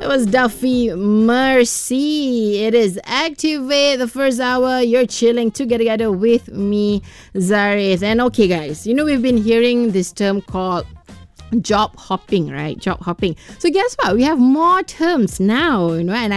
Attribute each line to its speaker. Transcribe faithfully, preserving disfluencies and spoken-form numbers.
Speaker 1: That was Duffy Mercy. It is Activate the first hour. You're chilling together with me, Zarif. And okay, guys, you know, we've been hearing this term called job hopping, right? Job hopping. So guess what? We have more terms now, you know, and